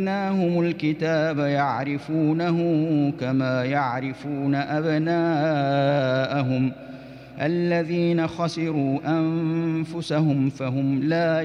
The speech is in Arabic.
آتيناهم الكتاب يعرفونه كما يعرفون أبناءهم الذين خسروا أنفسهم فهم لا